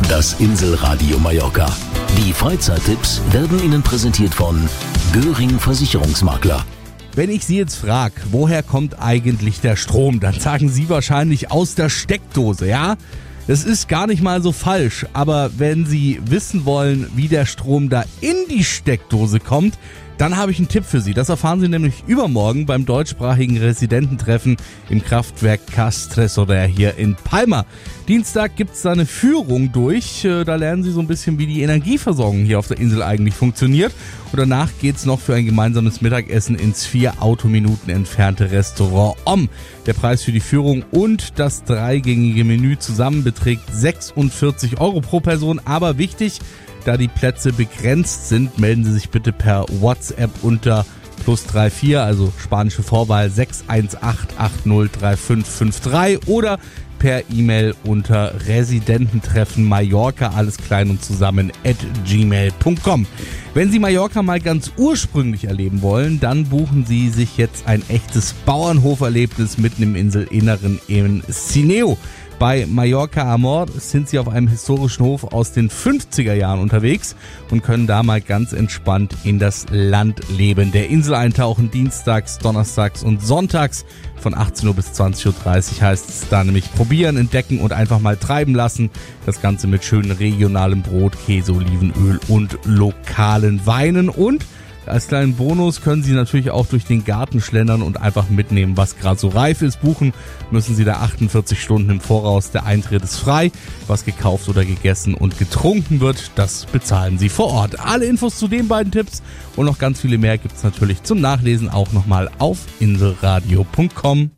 Das Inselradio Mallorca. Die Freizeittipps werden Ihnen präsentiert von Göring Versicherungsmakler. Wenn ich Sie jetzt frage, woher kommt eigentlich der Strom, dann sagen Sie wahrscheinlich aus der Steckdose, ja? Das ist gar nicht mal so falsch, aber wenn Sie wissen wollen, wie der Strom da in die Steckdose kommt, dann habe ich einen Tipp für Sie. Das erfahren Sie nämlich übermorgen beim deutschsprachigen Residententreffen im Kraftwerk Castres oder hier in Palma. Dienstag gibt's da eine Führung durch. Da lernen Sie so ein bisschen, wie die Energieversorgung hier auf der Insel eigentlich funktioniert. Und danach geht's noch für ein gemeinsames Mittagessen ins 4 Autominuten entfernte Restaurant Om. Der Preis für die Führung und das 3-gängige Menü zusammen beträgt 46 Euro pro Person. Aber wichtig, da die Plätze begrenzt sind, melden Sie sich bitte per WhatsApp unter +34, also spanische Vorwahl 618803553 oder per E-Mail unter residententreffenmallorca, alles klein und zusammen, @gmail.com. Wenn Sie Mallorca mal ganz ursprünglich erleben wollen, dann buchen Sie sich jetzt ein echtes Bauernhoferlebnis mitten im Inselinneren in Sineu. Bei Mallorca Amor sind Sie auf einem historischen Hof aus den 50er Jahren unterwegs und können da mal ganz entspannt in das Land leben. Der Insel eintauchen dienstags, donnerstags und sonntags von 18 Uhr bis 20.30 Uhr heißt es da nämlich probieren, entdecken und einfach mal treiben lassen. Das Ganze mit schönem regionalem Brot, Käse, Olivenöl und lokalen Weinen. Und als kleinen Bonus können Sie natürlich auch durch den Garten schlendern und einfach mitnehmen, was gerade so reif ist. Buchen müssen Sie da 48 Stunden im Voraus. Der Eintritt ist frei. Was gekauft oder gegessen und getrunken wird, das bezahlen Sie vor Ort. Alle Infos zu den beiden Tipps und noch ganz viele mehr gibt's natürlich zum Nachlesen auch nochmal auf inselradio.com.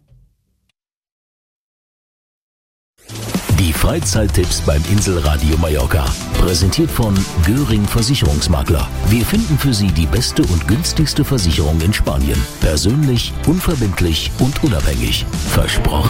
Die Freizeittipps beim Inselradio Mallorca. Präsentiert von Göring Versicherungsmakler. Wir finden für Sie die beste und günstigste Versicherung in Spanien. Persönlich, unverbindlich und unabhängig. Versprochen.